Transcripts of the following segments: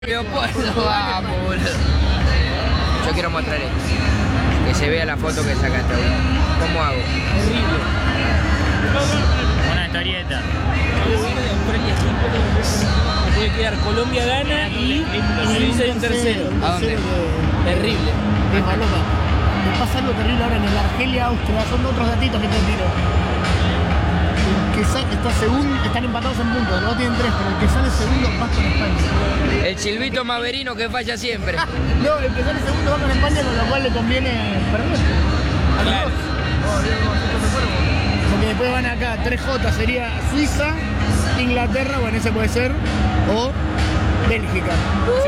Leopoldo, vamos, boludo. Yo quiero mostrar esto. Que se vea la foto que sacaste hoy. ¿Cómo hago? Horrible. Una historieta. Puede quedar Colombia gana y Suiza en tercero. ¿A dónde? Terrible. Es paloma. Me pasa algo terrible ahora en el Argelia-Austria. Son otros datitos que te tiro. El que está segundo, están empatados en puntos, no tienen 3, pero el que sale segundo va con España. El Silvito Maverino que falla siempre. No, el que sale segundo va con España, con lo cual le conviene perder. A los dos. Porque después van acá, 3J sería Suiza, Inglaterra, bueno, ese puede ser, o Bélgica. Si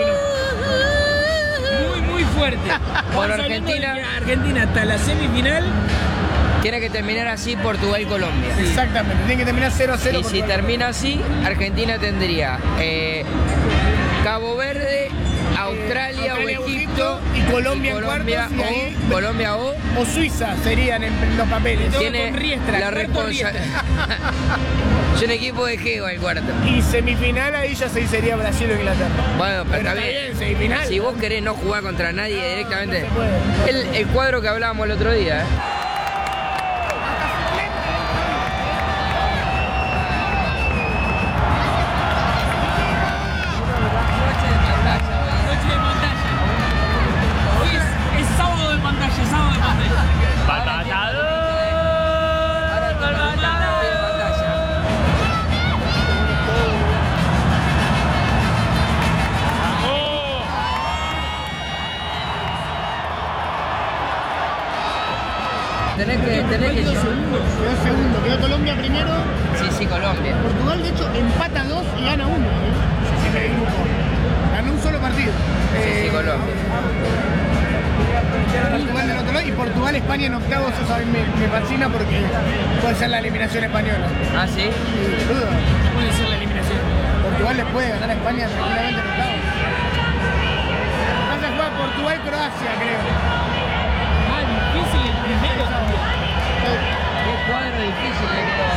no. Muy fuerte. Por Estamos hablando de Argentina. que Argentina hasta la semifinal. Tiene que terminar así Portugal-Colombia. Exactamente, tiene que terminar 0-0. Y si termina así, Argentina tendría Cabo Verde, Australia o Egipto y Colombia en cuartos, y ahí- Colombia o o Suiza serían en los papeles. Todo tiene con Riestra, la cuarto responsabilidad. Es un equipo de Geo el cuarto. Y semifinal ahí ya se sería Brasil o Inglaterra. Bueno, pero está bien. semifinal. Si vos querés no jugar contra nadie directamente. No se puede. El cuadro que hablábamos el otro día. Noche de pantalla. Hoy es sábado de pantalla, sábado de pantalla. ¡Batallador! Tenés que Quedó segundo, quedó Colombia primero. Sí, Colombia. Portugal, de hecho, empata 2 y gana 1. En el grupo. Ganó un solo partido. Sí, Colombia. Portugal del otro lado y Portugal, España en octavos, eso a mí me fascina porque puede ser la eliminación española. Ah, sí. Sin duda. Puede ser la eliminación. Portugal le puede ganar a España tranquilamente en octavos. Vas a jugar Portugal-Croacia, creo. Ah, difícil el primero. Qué cuadro difícil de